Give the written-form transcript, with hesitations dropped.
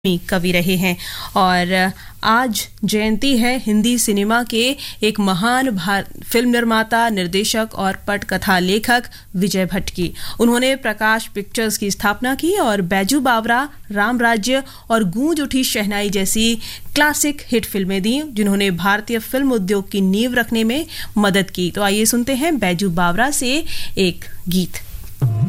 कवि रहे हैं और आज जयंती है हिंदी सिनेमा के एक महान फिल्म निर्माता, निर्देशक और पटकथा लेखक विजय भट्ट की। उन्होंने प्रकाश पिक्चर्स की स्थापना की और बैजू बावरा, राम राज्य और गूंज उठी शहनाई जैसी क्लासिक हिट फिल्में दी, जिन्होंने भारतीय फिल्म उद्योग की नींव रखने में मदद की। तो आइए सुनते हैं बैजू बावरा से एक गीत।